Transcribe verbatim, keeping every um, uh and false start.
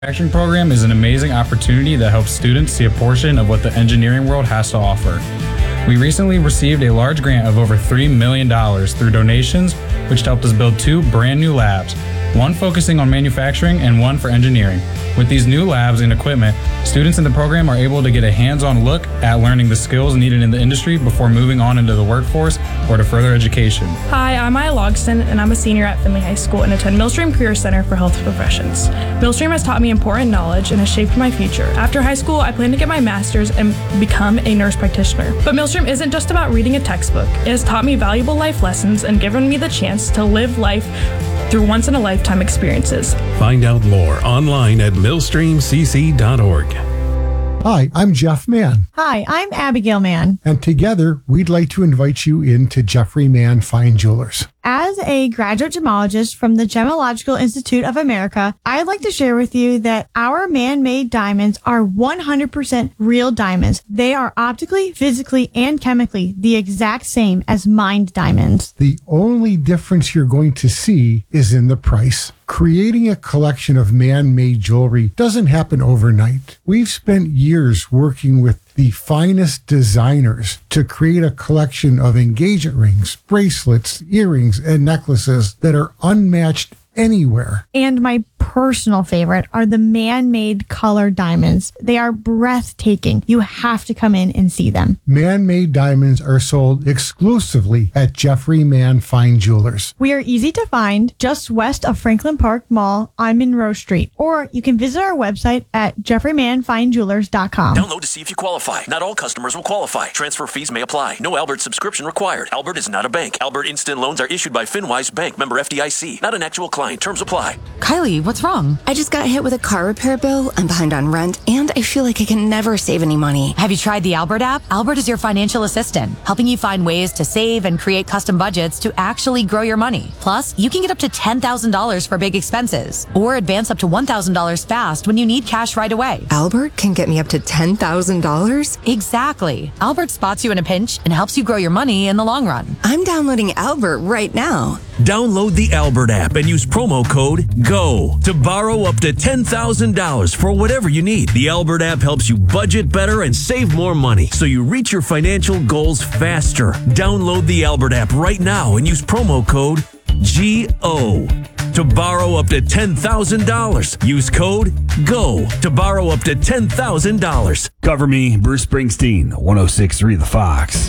Manufacturing program is an amazing opportunity that helps students see a portion of what the engineering world has to offer. We recently received a large grant of over three million dollars through donations, which helped us build two brand new labs, one focusing on manufacturing and one for engineering. With these new labs and equipment, students in the program are able to get a hands-on look at learning the skills needed in the industry before moving on into the workforce or to further education. Hi, I'm Maya Logston, and I'm a senior at Findlay High School and attend Millstream Career Center for Health Professions. Millstream has taught me important knowledge and has shaped my future. After high school, I plan to get my master's and become a nurse practitioner. But Millstream isn't just about reading a textbook. It has taught me valuable life lessons and given me the chance to live life through once-in-a-lifetime experiences. Find out more online at millstream c c dot org. Hi, I'm Jeff Mann. Hi, I'm Abigail Mann. And together, we'd like to invite you into Jeffrey Mann Fine Jewelers. As a graduate gemologist from the Gemological Institute of America, I'd like to share with you that our man-made diamonds are one hundred percent real diamonds. They are optically, physically, and chemically the exact same as mined diamonds. The only difference you're going to see is in the price. Creating a collection of man-made jewelry doesn't happen overnight. We've spent years working with the finest designers to create a collection of engagement rings, bracelets, earrings, and necklaces that are unmatched anywhere. And my personal favorite are the man-made color diamonds. They are breathtaking. You have to come in and see them. Man-made diamonds are sold exclusively at Jeffrey Mann Fine Jewelers. We are easy to find just west of Franklin Park Mall on Monroe Street. Or you can visit our website at jeffrey mann fine jewelers dot com. Download to see if you qualify. Not all customers will qualify. Transfer fees may apply. No Albert subscription required. Albert is not a bank. Albert Instant Loans are issued by FinWise Bank, member F D I C. Not an actual client. Terms apply. Kylie, what's wrong? I just got hit with a car repair bill. I'm behind on rent, and I feel like I can never save any money. Have you tried the Albert app? Albert is your financial assistant, helping you find ways to save and create custom budgets to actually grow your money. Plus, you can get up to ten thousand dollars for big expenses, or advance up to one thousand dollars fast when you need cash right away. Albert can get me up to ten thousand dollars? Exactly. Albert spots you in a pinch and helps you grow your money in the long run. I'm downloading Albert right now. Download the Albert app and use promo code GO to borrow up to ten thousand dollars for whatever you need. The Albert app helps you budget better and save more money so you reach your financial goals faster. Download the Albert app right now and use promo code G O to borrow up to ten thousand dollars. Use code GO to borrow up to ten thousand dollars. Cover me, Bruce Springsteen, one oh six point three The Fox.